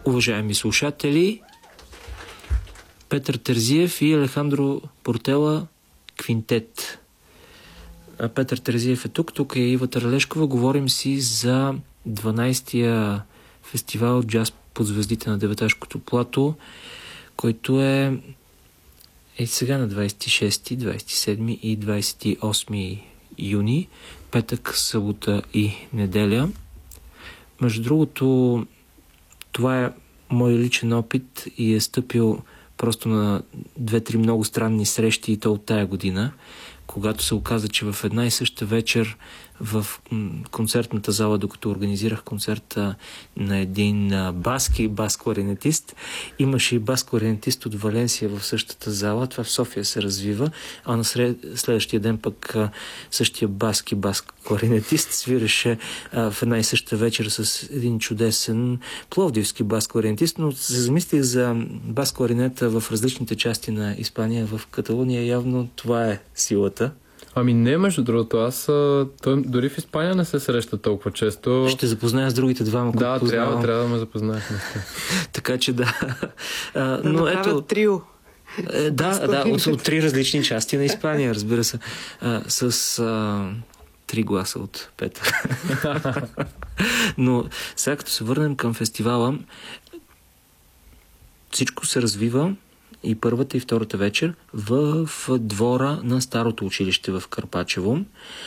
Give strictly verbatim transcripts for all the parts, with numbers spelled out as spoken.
уважаеми слушатели, Петър Терзиев и Алехандро Портела Квинтет. Петър Терзиев е тук, тук е Ива Търлешкова. Говорим си за дванайсетия фестивал Джаз под звездите на Деветашкото плато, който е, е сега на двайсет и шести, двайсет и седми и двайсет и осми юни, петък, събота и неделя. Между другото, това е мой личен опит и е стъпил просто на две-три много странни срещи, и то от тая година, когато се оказа, че в една и съща вечер в концертната зала, докато организирах концерта на един баски бас-кларинетист, имаше и бас-кларинетист от Валенсия в същата зала. Това в София се развива, а на сред... следващия ден пък същия баски бас-кларинетист свиреше а, в една и съща вечер с един чудесен пловдивски бас-кларинетист, но се замислих за бас-кларинета в различните части на Испания. В Каталуния явно това е силата. Ами не, между другото, аз той, дори в Испания не се среща толкова често. Ще запозная с другите двама, които Да, познавам. трябва, трябва да ме запознаеш. Така че да. А, да но направят ето, трио. Е, да, да, от, от три различни части на Испания, разбира се. А, с а, три гласа от Петър. Но сега като се върнем към фестивала, всичко се развива и първата и втората вечер в, в двора на старото училище в Карпачево.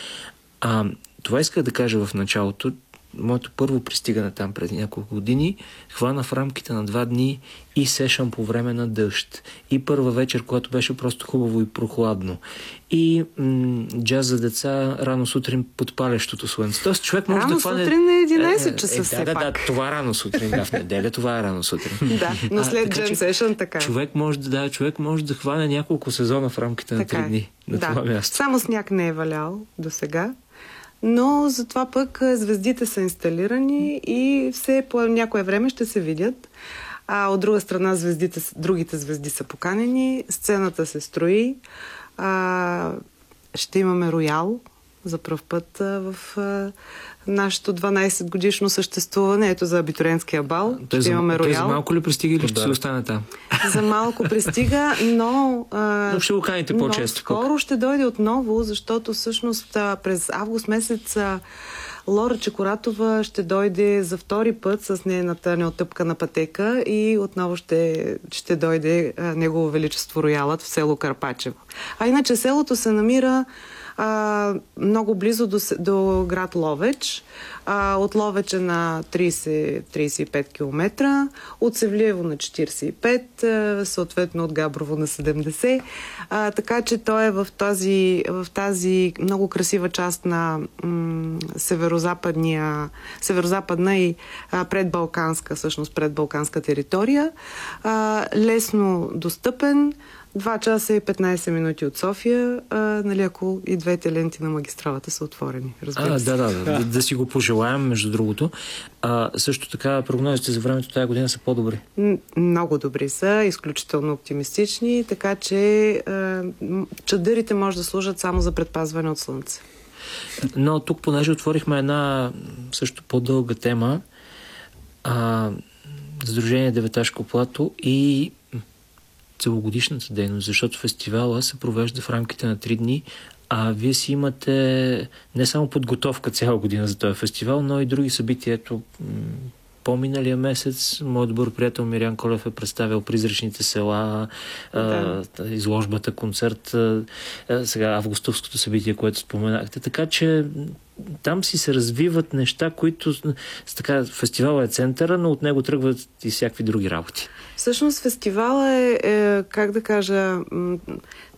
А, това исках да кажа в началото. Моето първо пристигане там преди няколко години хвана в рамките на два дни и сешън по време на дъжд. И първа вечер, когато беше просто хубаво и прохладно. И м- джаз за деца рано сутрин под палещото слънце. Тоест човек може рано да хване... сутрин е единайсет часа е, е, все да, да, пак. да, това рано сутрин. Да, в неделя това е рано сутрин. Да, но след а, джем сешън така. Човек може, да, човек може да хване няколко сезона в рамките на три дни на да. това място. Само сняг не е валял до сега. Но затова пък звездите са инсталирани и все по някое време ще се видят. А от друга страна звездите, другите звезди са поканени, сцената се строи, а, ще имаме роял за пръв път а, в а, нашето дванайсет годишно съществуване. Ето за абитуриентския бал. Той ще за, имаме роял. Той за малко ли пристига или ще да. се остане там? За малко пристига, но... А, но ще го каните по-често. Скоро ще дойде отново, защото всъщност а, през август месец а, Лора Чекоратова ще дойде за втори път с нейната неотъпкана пътека и отново ще, ще дойде а, Негово величество роялът в село Карпачево. А иначе селото се намира а, много близо до, до град Ловеч. А, от Ловеч е на трийсет до трийсет и пет километра, от Севлиево на четирийсет и пет, а, съответно от Габрово на седемдесет. А, така че той е в тази, в тази много красива част на м- северо-западния, северо-западна и а, предбалканска, всъщност предбалканска територия. А, лесно достъпен. Два часа и петнайсет минути от София, а, нали, ако и двете ленти на магистралата са отворени. Разбира А, се. да, да, да, да, да си го пожелаем, между другото. А, също така, прогнозите за времето тази година са по-добри. М- много добри са, изключително оптимистични, така че а, чадърите може да служат само за предпазване от слънце. Но тук, понеже отворихме една също по-дълга тема, а, Сдружение Деветашко плато и целогодишната дейност, защото фестивала се провежда в рамките на три дни, а вие си имате не само подготовка цяла година за този фестивал, но и други събития. Ето, по-миналия месец моят добър приятел Мириан Колев е представил Призрачните села, да. а, изложбата, концерт, а, сега августовското събитие, което споменахте. Така че там си се развиват неща, които така, фестивал е центъра, но от него тръгват и всякакви други работи. Всъщност фестивала е, е как да кажа,